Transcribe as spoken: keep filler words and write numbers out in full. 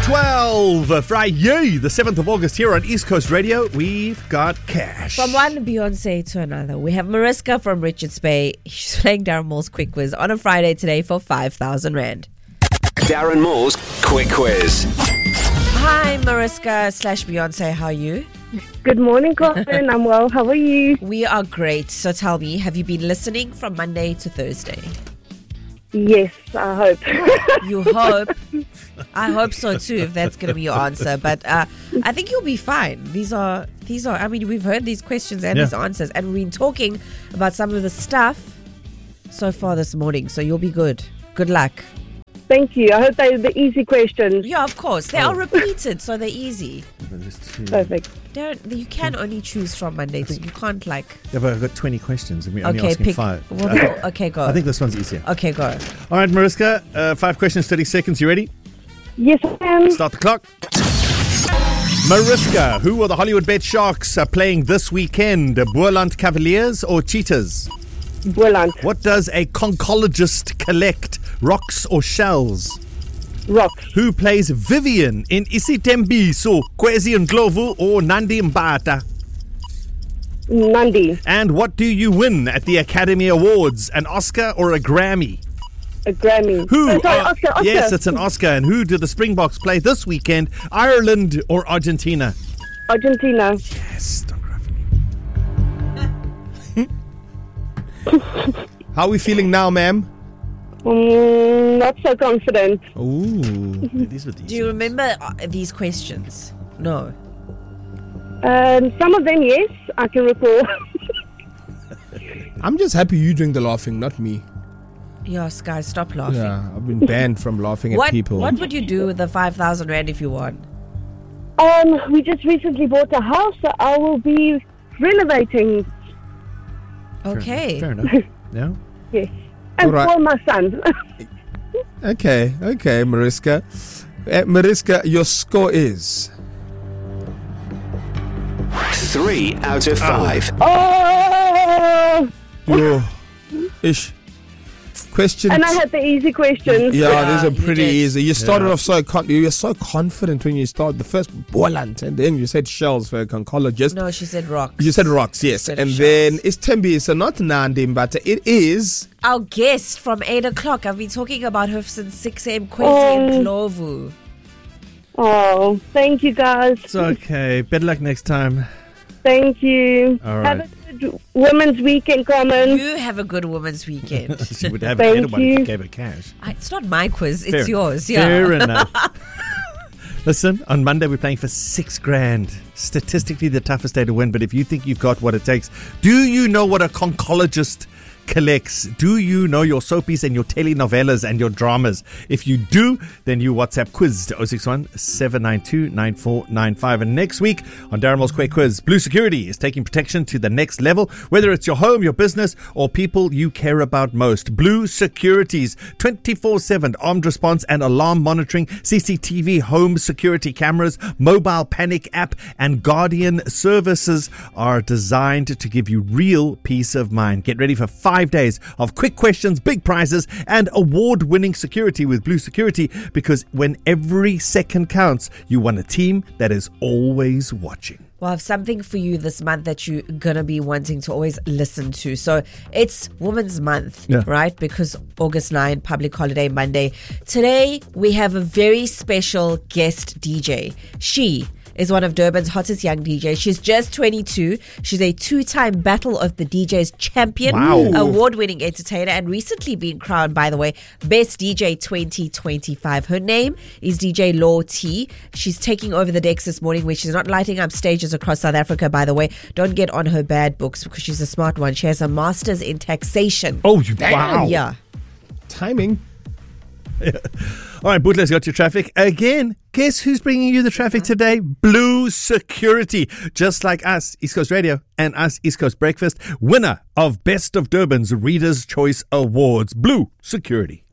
twelve, Friday, the seventh of August here on East Coast Radio. We've got cash. From one Beyonce to another, we have Mariska from Richards Bay. She's playing Darren Moore's Quick Quiz on a Friday today for five thousand rand. Darren Moore's Quick Quiz. Hi, Mariska slash Beyonce. How are you? Good morning, Colin. I'm well. How are you? We are great. So tell me, have you been listening from Monday to Thursday? Yes, I hope. You hope. I hope so too, if that's going to be your answer. But uh, I think you'll be fine. These are, these are. I mean, we've heard these questions and Yeah. these answers, and we've been talking about some of the stuff so far this morning. So you'll be good. Good luck. Thank you. I hope they're the easy questions. Yeah, of course. They are repeated, so they're easy. Perfect. Darren, you can only choose from Monday. So you can't like. Yeah, but I've got twenty questions and we're only Okay, asking pick. five. Well, I, okay, go. I think this one's easier. Okay, go. All right, Mariska, uh, five questions, thirty seconds. You ready? Yes, I am. Start the clock. Mariska, who are the Hollywood Bet Sharks are playing this weekend? Boerland Cavaliers or Cheetahs? Brilliant. What does a conchologist collect? Rocks or shells? Rocks. Who plays Vivian in Isitembiso, Kwezi Ndlovu or Nandi Mbata? Nandi. And what do you win at the Academy Awards? An Oscar or a Grammy? A Grammy. Who? Oh, sorry, are- Oscar, Oscar. Yes, it's an Oscar. And who do the Springboks play this weekend? Ireland or Argentina? Argentina. Yes, don't cry for me. How are we feeling now, ma'am? Mm, not so confident. Ooh, these were Do you decent. remember uh, these questions? No. Um, some of them, yes, I can recall. I'm just happy you doing the laughing, not me. Yes, guys, stop laughing. Yeah, I've been banned from laughing What, at people. what would you do with the five thousand rand if you won? um, we just recently bought a house, so I will be renovating. Okay. Fair enough. Yeah. Yes. And All right. for my son. Okay, okay, Mariska. Uh, Mariska, your score is Three out of five. Oh! your ish. Question. And I had the easy questions. yeah, Yeah, these are you pretty did. easy. You started Yeah. off so con- you were so confident when you started the first Boerland, and then you said shells for a conchologist. No, she said rocks. You said rocks, yes, said and shells. then it's Tembi, so not Nandi, but it is. Our guest from eight o'clock. I've been talking about her since six a.m. Kwezi Oh. Ndlovu. Oh, thank you, guys. It's okay. Better luck next time. Thank you. All Have right. a good Women's Weekend, Carmen. You have a good woman's weekend. She would have Thank better one if you you. gave her cash. I- it's not my quiz, it's Fair- yours. Yeah. Fair enough. Listen, on Monday we're playing for six grand. Statistically the toughest day to win, but if you think you've got what it takes, do you know what a conchologist collects? Do you know your soapies and your telenovelas and your dramas? If you do, then you WhatsApp quiz to oh six one, seven nine two, nine four nine five. And next week on Darren Moore's Quick Quiz, Blue Security is taking protection to the next level, whether it's your home, your business, or people you care about most. Blue Security's twenty-four seven armed response and alarm monitoring, C C T V, home security cameras, mobile panic app, and Guardian services are designed to give you real peace of mind. Get ready for five days of quick questions, big prizes, and award-winning security with Blue Security, because when every second counts, you want a team that is always watching. Well, I have something for you this month that you're going to be wanting to always listen to. So it's Women's Month, Yeah. right? Because August ninth, public holiday Monday. Today, we have a very special guest D J. She is one of Durban's hottest young D Js. She's just twenty-two. She's a two-time Battle of the D Js champion, Wow. award-winning entertainer, and recently been crowned, by the way, Best D J twenty twenty-five. Her name is D J Law T. She's taking over the decks this morning, where she's not lighting up stages across South Africa, by the way. Don't get on her bad books, because she's a smart one. She has a master's in taxation. Oh, you, wow. Yeah. Timing. All right, Bootleg's got your traffic again. Guess who's bringing you the traffic today? Blue Security. Just like us, East Coast Radio, and us, East Coast Breakfast, winner of Best of Durban's Reader's Choice Awards. Blue Security.